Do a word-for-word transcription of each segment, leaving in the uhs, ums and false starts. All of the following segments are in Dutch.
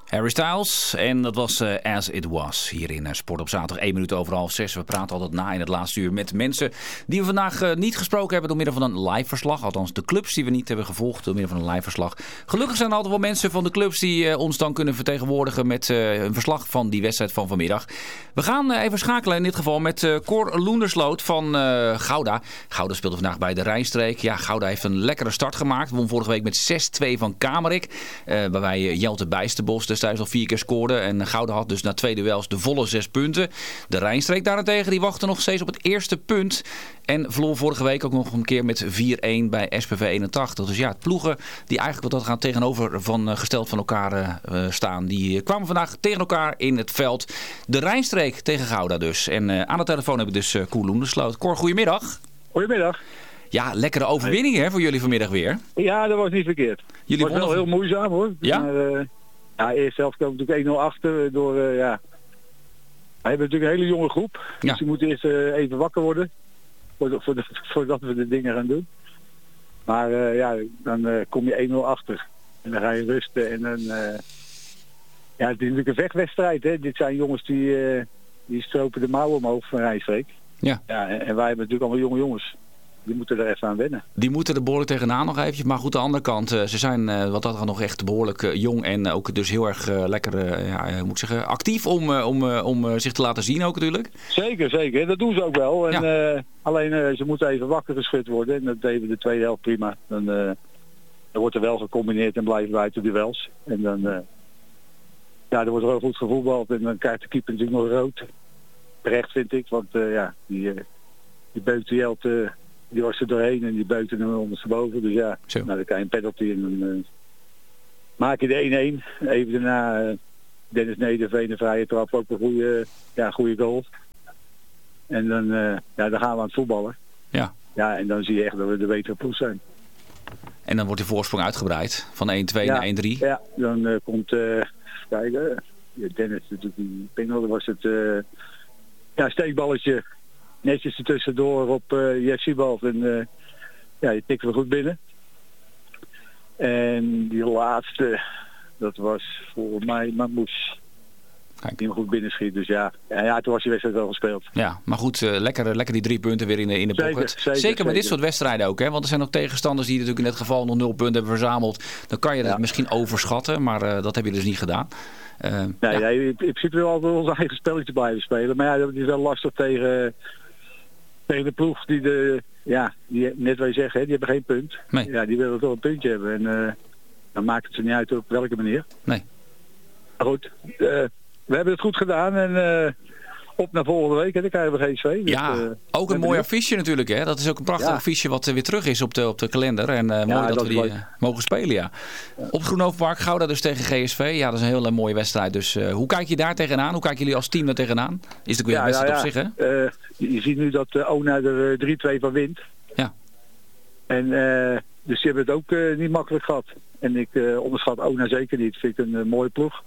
Harry Styles en dat was uh, As It Was hier in uh, Sport op zaterdag, één minuut over half zes. We praten altijd na in het laatste uur met mensen die we vandaag uh, niet gesproken hebben door middel van een live verslag. Althans de clubs die we niet hebben gevolgd door middel van een live verslag. Gelukkig zijn er altijd wel mensen van de clubs die uh, ons dan kunnen vertegenwoordigen met uh, een verslag van die wedstrijd van vanmiddag. We gaan uh, even schakelen in dit geval met uh, Cor Loendersloot van uh, Gouda. Gouda speelde vandaag bij de Rijnstreek. Ja, Gouda heeft een lekkere start gemaakt. Won vorige week met zes twee van Kamerik. Uh, waarbij uh, Jelte Bijsterbos destijds nog vier keer scoorde. En Gouda had dus na twee duels de volle zes punten. De Rijnstreek daarentegen die wachtte nog steeds op het eerste punt. En verloor vorige week ook nog een keer met vier-een bij S P V eenentachtig. Dus ja, het ploegen die eigenlijk wat dat gaan tegenover van, uh, gesteld van elkaar uh, staan. Die uh, kwamen vandaag tegen elkaar in het veld. De Rijnstreek tegen Gouda dus. En uh, aan de telefoon heb ik dus uh, Cor Loendersloot. Cor, goedemiddag. Goedemiddag. Ja, lekkere overwinning hè, voor jullie vanmiddag weer. Ja, dat was niet verkeerd. Jullie het was wel wonnen... heel moeizaam hoor. Ja? Maar, uh, ja, eerst zelf kwam natuurlijk één nul achter door, uh, ja... We hebben natuurlijk een hele jonge groep. Ja. Dus die moeten eerst uh, even wakker worden. Voor de, voor de, voordat we de dingen gaan doen. Maar uh, ja, dan uh, kom je één nul achter. En dan ga je rusten en dan... Uh, ja, het is natuurlijk een vechtwedstrijd hè. Dit zijn jongens die, uh, die stropen de mouwen omhoog van Rijnsstreek. Ja. Ja, en, en wij hebben natuurlijk allemaal jonge jongens. Die moeten er even aan wennen. Die moeten er behoorlijk tegenaan nog eventjes. Maar goed, aan de andere kant, uh, ze zijn uh, wat dat gaat nog echt behoorlijk uh, jong. En uh, ook dus heel erg uh, lekker, uh, ja, uh, moet ik zeggen, actief om, uh, om, uh, om uh, zich te laten zien ook natuurlijk. Zeker, zeker. Dat doen ze ook wel. En, ja. uh, alleen uh, ze moeten even wakker geschud worden. En dat deden we de tweede helft prima. Dan, uh, dan wordt er wel gecombineerd en blijven wij uit de duels. En dan, uh, ja, dan wordt er wel goed gevoetbald. En dan krijgt de keeper natuurlijk nog rood. Terecht vind ik, want uh, ja, die, uh, die Beutelt... Uh, Die was er doorheen en die buiten hem ondersteboven. Dus ja, Zo. nou, dan krijg je een penalty en dan uh, maak je de één-één. Even daarna uh, Dennis Nederveen, een vrije trap, ook een goede, ja, goede goal. En dan, uh, ja, dan gaan we aan het voetballen. Ja. Ja, en dan zie je echt dat we de betere ploeg zijn. En dan wordt de voorsprong uitgebreid van één-twee ja, naar één-drie. Ja, dan uh, komt, uh, kijk, uh, Dennis natuurlijk die penalty was het, uh, ja, steekballetje. Netjes ertussendoor op uh, Jeff Siebald en uh, ja, die tikken we goed binnen. En die laatste, dat was volgens mij Mammoes. Die hem goed binnenschiet. Dus ja, ja, ja, toen was die wedstrijd wel gespeeld. Ja, maar goed, uh, lekker, lekker die drie punten weer in de, in de zeker, pocket. Zeker, zeker met zeker. dit soort wedstrijden ook. Hè? Want er zijn ook tegenstanders die natuurlijk in dit geval nog nul punten hebben verzameld. Dan kan je dat ja. misschien overschatten, maar uh, dat heb je dus niet gedaan. Uh, nee, ja. nee, in principe wil altijd ons eigen spelletje blijven spelen. Maar ja, dat is wel lastig tegen... Tegen de ploeg die de, ja, die net wat je zegt, hè, die hebben geen punt. Nee. Ja, die willen toch een puntje hebben. En uh, dan maakt het ze niet uit op welke manier. Nee. Maar goed, uh, we hebben het goed gedaan en uh, op naar volgende week. En dan krijgen we G S V. Ja, dus, uh, ook een mooi affiche natuurlijk. Hè? Dat is ook een prachtig ja. affiche wat uh, weer terug is op de, op de kalender. En uh, mooi ja, dat, dat we die uh, mogen spelen, ja. ja. Op het Groenhovenpark, Gouda dus tegen G S V. Ja, dat is een hele mooie wedstrijd. Dus uh, hoe kijk je daar tegenaan? Hoe kijken jullie als team daar tegenaan? Is het ook weer ja, een wedstrijd ja, op zich, hè? Uh, je ziet nu dat uh, Ona er uh, drie-twee van wint. Ja. En uh, dus die hebben het ook uh, niet makkelijk gehad. En ik uh, onderschat Ona zeker niet. Vind ik een uh, mooie ploeg.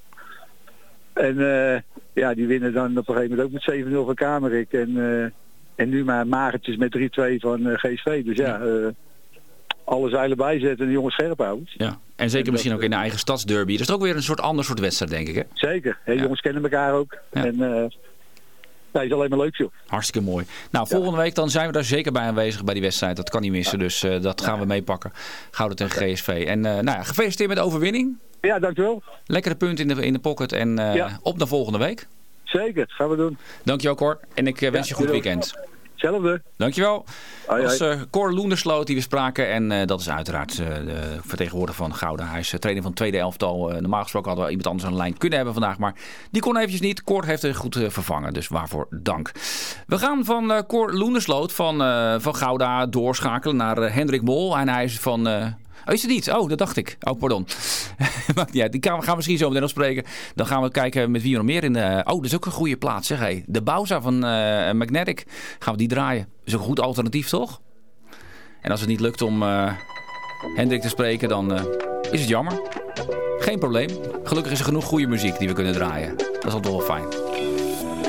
En uh, ja, die winnen dan op een gegeven moment ook met zeven nul van Kamerik. En, uh, en nu maar magertjes met drie-twee van uh, G S V. Dus ja, uh, alle zeilen bijzetten en de jongens scherp houden. Ja. En zeker en misschien dat, ook in de eigen stadsderby. Dat is ook weer een soort ander soort wedstrijd, denk ik, hè? Zeker. Hey, ja. Jongens kennen elkaar ook. Ja. En uh, dat is alleen maar leuk, joh. Hartstikke mooi. Nou, volgende ja. week dan zijn we daar zeker bij aanwezig bij die wedstrijd. Dat kan niet missen, ja. dus uh, dat gaan we meepakken. Gouda tegen okay. G S V. En uh, nou ja, gefeliciteerd met de overwinning. Ja, dankjewel. Lekkere punt in de, in de pocket en uh, ja. op naar volgende week. Zeker, dat gaan we doen. Dankjewel, Cor. En ik uh, wens ja, je een goed weekend. Hetzelfde. Dankjewel. Hoi, dat is uh, Cor Loendersloot die we spraken. En uh, dat is uiteraard uh, de vertegenwoordiger van Gouda. Hij is uh, trainer van het tweede elftal. Uh, normaal gesproken hadden we iemand anders aan de lijn kunnen hebben vandaag. Maar die kon eventjes niet. Cor heeft er goed uh, vervangen. Dus waarvoor dank. We gaan van uh, Cor Loendersloot van, uh, van Gouda doorschakelen naar uh, Hendrik Mol. En hij is van... Uh, Oh, is het niet? Oh, dat dacht ik. Oh, pardon. Maakt niet uit. Die gaan we misschien zo meteen nog spreken. Dan gaan we kijken met wie we nog meer in de... Oh, dat is ook een goede plaats, zeg hé. De Bauza van uh, Magnetic. Gaan we die draaien. Dat is ook een goed alternatief, toch? En als het niet lukt om uh, Hendrik te spreken, dan uh, is het jammer. Geen probleem. Gelukkig is er genoeg goede muziek die we kunnen draaien. Dat is altijd wel fijn.